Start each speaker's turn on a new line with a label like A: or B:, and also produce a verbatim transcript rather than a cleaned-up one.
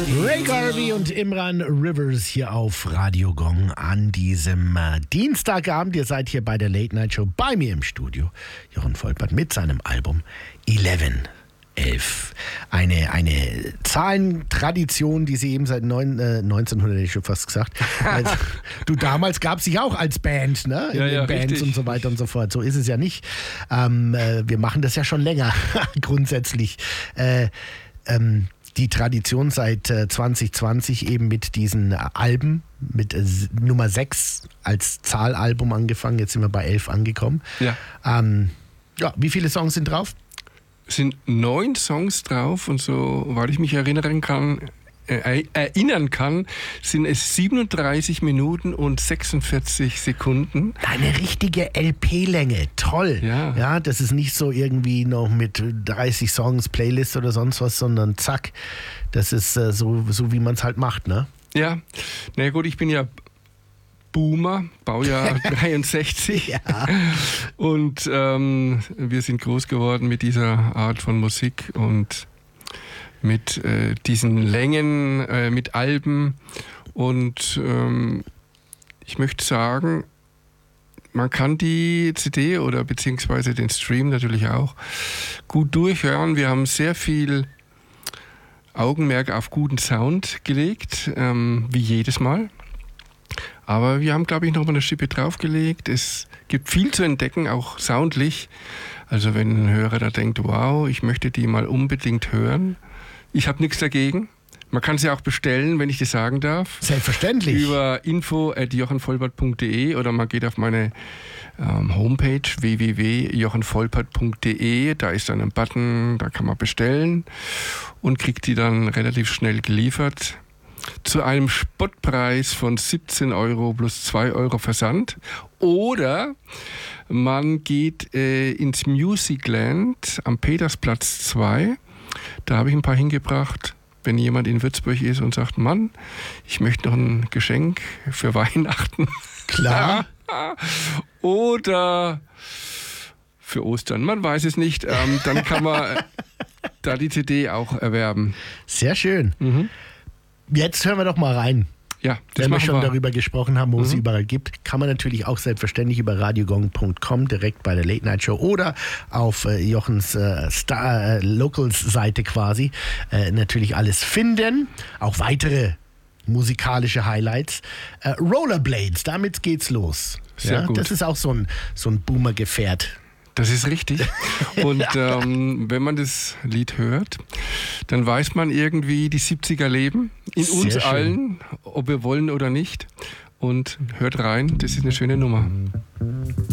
A: Ray Garvey und Imran Rivers hier auf Radio Gong an diesem äh, Dienstagabend. Ihr seid hier bei der Late Night Show bei mir im Studio. Jochen Volpert mit seinem Album elf. elf. Eine, eine Zahlentradition, die sie eben seit neun, äh, neunzehnhundert, hätte ich schon fast gesagt. Also, du, damals gab es dich auch als Band, ne? In
B: ja,
A: den
B: ja,
A: Bands
B: richtig.
A: und so weiter und so fort. So ist es ja nicht. Ähm, äh, wir machen das ja schon länger, grundsätzlich. Äh, ähm, die Tradition seit äh, zwanzig zwanzig eben mit diesen äh, Alben, mit äh, Nummer sechs als Zahlalbum angefangen. Jetzt sind wir bei elf angekommen.
B: Ja.
A: Ähm, ja, wie viele Songs sind drauf?
B: Es sind neun Songs drauf und so, weil ich mich erinnern kann, äh, erinnern kann, sind es siebenunddreißig Minuten und sechsundvierzig Sekunden.
A: Eine richtige L P-Länge, toll.
B: Ja.
A: Ja, das ist nicht so irgendwie noch mit dreißig Songs, Playlist oder sonst was, sondern zack, das ist äh, so, so, wie man es halt macht, ne?
B: Ja, na gut, ich bin ja Boomer, Baujahr dreiundsechzig.
A: Ja.
B: Und ähm, wir sind groß geworden mit dieser Art von Musik und mit äh, diesen Längen, äh, mit Alben. Und ähm, ich möchte sagen, man kann die C D oder beziehungsweise den Stream natürlich auch gut durchhören. Wir haben sehr viel Augenmerk auf guten Sound gelegt, ähm, wie jedes Mal. Aber wir haben, glaube ich, noch mal eine Schippe draufgelegt. Es gibt viel zu entdecken, auch soundlich. Also wenn ein Hörer da denkt, wow, ich möchte die mal unbedingt hören. Ich habe nichts dagegen. Man kann sie auch bestellen, wenn ich das sagen darf.
A: Selbstverständlich.
B: Über info at jochenvolpert punkt de oder man geht auf meine ähm, Homepage w w w punkt jochenvolpert punkt de. Da ist dann ein Button, da kann man bestellen und kriegt die dann relativ schnell geliefert. Zu einem Spottpreis von siebzehn Euro plus zwei Euro Versand. Oder man geht äh, ins Musicland am Petersplatz zwei. Da habe ich ein paar hingebracht. Wenn jemand in Würzburg ist und sagt, Mann, ich möchte noch ein Geschenk für Weihnachten.
A: Klar.
B: Oder für Ostern, man weiß es nicht. Ähm, dann kann man da die C D auch erwerben.
A: Sehr schön.
B: Mhm.
A: Jetzt hören wir doch mal rein.
B: Ja, das
A: Wenn wir
B: machen
A: schon
B: wir.
A: darüber gesprochen haben, wo
B: Mhm.
A: es überall gibt, kann man natürlich auch selbstverständlich über radiogong punkt com direkt bei der Late Night Show oder auf äh, Jochens äh, Star äh, Locals Seite quasi äh, natürlich alles finden. Auch weitere musikalische Highlights. Äh, Rollerblades, damit geht's los.
B: Sehr
A: ja,
B: gut.
A: Das ist auch so ein, so ein Boomer-Gefährt.
B: Das ist richtig. Und ähm, wenn man das Lied hört, dann weiß man irgendwie, die siebziger leben. In
A: Sehr
B: uns
A: schön.
B: allen, ob wir wollen oder nicht. Und hört rein, das ist eine schöne Nummer.